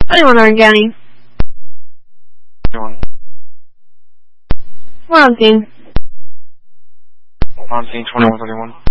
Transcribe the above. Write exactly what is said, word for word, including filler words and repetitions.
twenty-one Orange County. twenty-one. We're on scene. On scene twenty-one thirty-one.